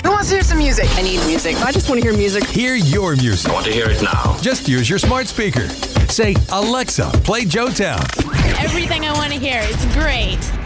Who wants to hear some music? I need music. I just want to hear music. Hear your music. I want to hear it now. Just use your smart speaker. Say, Alexa, play Joetown. Everything I want to hear. It's great.